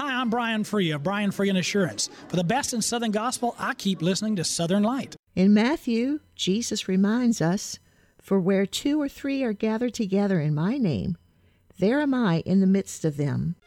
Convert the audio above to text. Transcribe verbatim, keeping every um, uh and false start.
Hi, I'm Brian Free of Brian Free and Assurance. For the best in Southern Gospel, I keep listening to Southern Light. In Matthew, Jesus reminds us, "For where two or three are gathered together in my name, there am I in the midst of them."